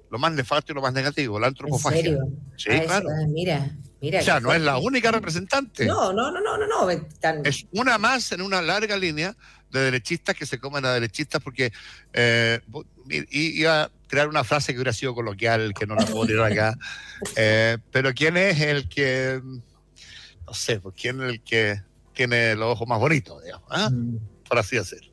lo más nefasto y lo más negativo, la ¿En antropofagia. serio? Sí, Eso, claro. mira, O qué sea, no es la fuerte. única representante. No, Es una más en una larga línea de derechistas que se comen a derechistas porque iba a crear una frase que hubiera sido coloquial, que no la puedo tirar acá, pero ¿quién es el que, no sé, pues quién es el que tiene los ojos más bonitos, digamos, ¿ah? Por así decirlo?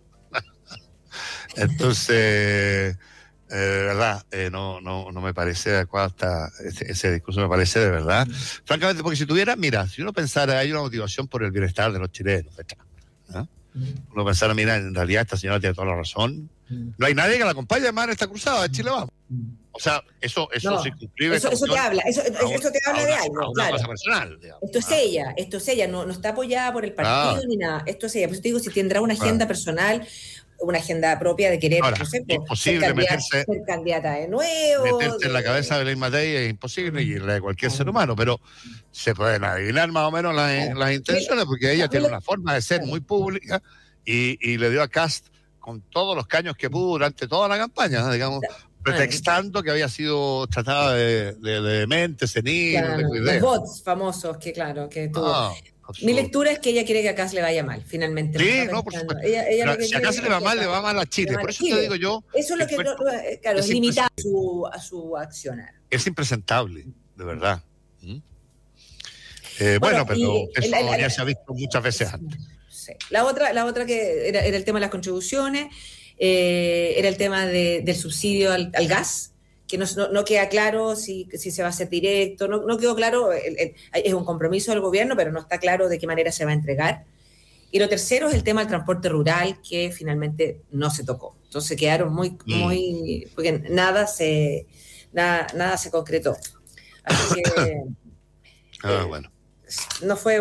Entonces, verdad, no me parece adecuado ese discurso, me parece de verdad. Francamente, porque si tuviera, mira, si uno pensara, hay una motivación por el bienestar de los chilenos, ¿ah? Uno pensara, mira, en realidad esta señora tiene toda la razón. No hay nadie que la acompañe más en esta cruzada de Chile Vamos. O sea, eso No, circunscribe esta eso te cuestión habla, eso te habla de a algo, una claro. cosa personal, digamos. Esto es ella, no está apoyada por el partido Claro, ni nada, esto es ella. Por eso te digo, si tendrá una claro. agenda personal, una agenda propia de querer, Ahora, no sé, imposible ser candidata de nuevo, meterse en la cabeza de Belén Matei es imposible y la de cualquier ser claro, humano, pero se pueden adivinar más o menos claro. las intenciones, porque ella tiene una forma de ser muy Claro. pública y le dio a Kast con todos los caños que pudo durante toda la campaña, ¿no? Digamos, Claro, pretextando que había sido tratada de demente, senil, no claro, tengo los idea. bots famosos que, claro, que tuvo. Ah, Mi absurdo. lectura es que ella quiere que acá se le vaya mal, finalmente lo está Sí, no, por pensando. supuesto. Ella lo Pero que si acá quiere se le es va que mal, le acá va mal a se le Chile. va mal Por a eso te digo Chile. yo Eso es que lo que, encuentro claro, es es limitar impresentable. a su accionar. Es impresentable, de verdad. ¿Mm? Bueno, Bueno, pero y eso ya se ha visto muchas veces sí, antes. sí. La otra que era el tema de las contribuciones, era el tema del subsidio al gas, que no queda claro si se va a hacer directo, no quedó claro, es un compromiso del gobierno, pero no está claro de qué manera se va a entregar. Y lo tercero es el tema del transporte rural, que finalmente no se tocó. Entonces quedaron Mm. porque nada se concretó. Así que eh, Bueno. no fue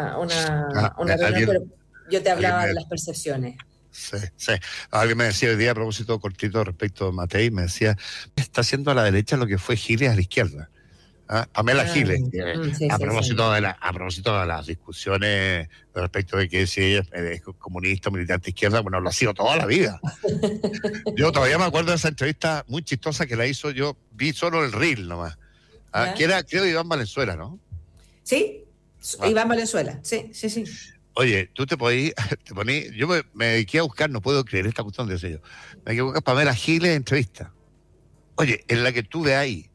una reunión, pero yo te Alguien hablaba de me, las percepciones. sí, sí. Alguien me decía hoy día a propósito cortito respecto a Matei, me decía, está haciendo a la derecha lo que fue Giles a la izquierda. ¿Ah? Pamela Ah, Giles, sí, sí, sí. a propósito de las discusiones respecto de que si ella es comunista o militante izquierda, bueno, lo ha sido toda la vida. Yo todavía me acuerdo de esa entrevista muy chistosa que la hizo, yo vi solo el reel nomás, que ¿Ya? era, creo, de Iván Valenzuela, ¿no? Sí, Ah. Iván Valenzuela. Sí, sí, sí. Oye, tú te podías, yo me dediqué a buscar, no puedo creer esta cuestión de sello. Me dediqué a buscar Pamela Giles en entrevista. Oye, en la que tuve ahí,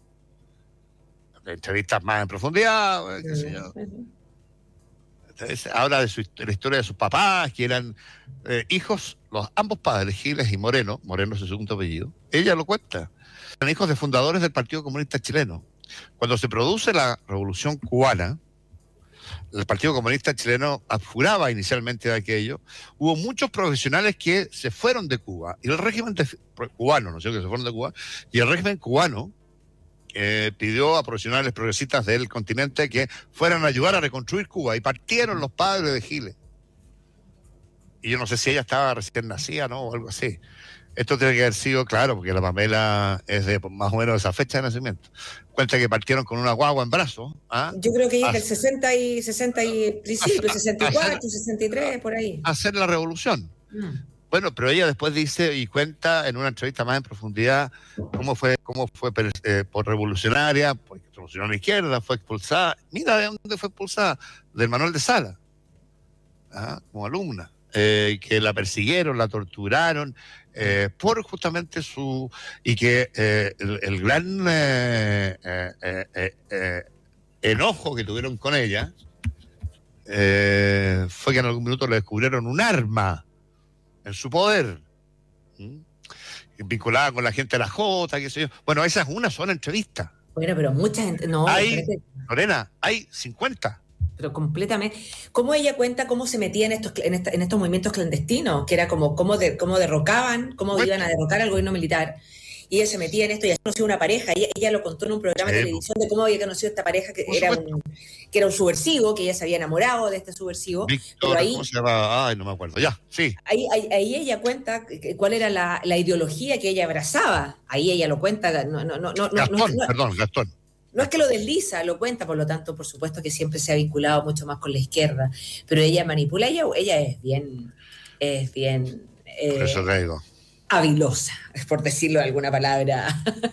entrevistas más en profundidad, qué sé yo. Entonces, habla de la historia de sus papás, que eran hijos, ambos padres, Giles y Moreno, Moreno es su segundo apellido. Ella lo cuenta. Eran hijos de fundadores del Partido Comunista Chileno. Cuando se produce la Revolución Cubana, el Partido Comunista Chileno apuraba inicialmente de aquello, hubo muchos profesionales que se fueron de Cuba, y el régimen cubano, ¿no es cierto?, que se fueron de Cuba, y el régimen cubano pidió a profesionales progresistas del continente que fueran a ayudar a reconstruir Cuba, y partieron los padres de Giles. Y yo no sé si ella estaba recién nacida, ¿no?, o algo así. Esto tiene que haber sido, claro, porque la Pamela es de más o menos esa fecha de nacimiento. Cuenta que partieron con una guagua en brazos, Yo creo que ella es a, del 60 y principio, a hacer 64, 63, por ahí. hacer la revolución. Mm. Bueno, pero ella después dice y cuenta en una entrevista más en profundidad cómo fue por revolucionaria, pues revolucionó a la izquierda, fue expulsada. Mira de dónde fue expulsada, del Manuel de Sala, como alumna. Que la persiguieron, la torturaron, por justamente y que el gran enojo que tuvieron con ella fue que en algún minuto le descubrieron un arma en su poder, vinculada con la gente de la Jota, qué sé yo. Bueno, esa es una sola entrevista. Bueno, pero mucha gente, no, Hay, espérate, Lorena, hay 50. pero completamente. ¿Cómo ella cuenta cómo se metía en estos movimientos clandestinos? Que era como cómo derrocaban, Por cómo iban a supuesto. derrocar al gobierno militar. Y ella se metía en esto y conoció una pareja. Ella lo contó en un programa de Sí, televisión de cómo había conocido esta pareja por supuesto. que era un subversivo, que ella se había enamorado de este subversivo. Pero Víctor, ¿cómo se llama? Ay, no me acuerdo. Ya, sí. ahí ella cuenta cuál era la ideología que ella abrazaba. Ahí ella lo cuenta. Gastón, perdón, Gastón. No es que lo desliza, lo cuenta, por lo tanto, por supuesto que siempre se ha vinculado mucho más con la izquierda, pero ella manipula, ella es bien Por eso te digo. habilosa, por decirlo de alguna palabra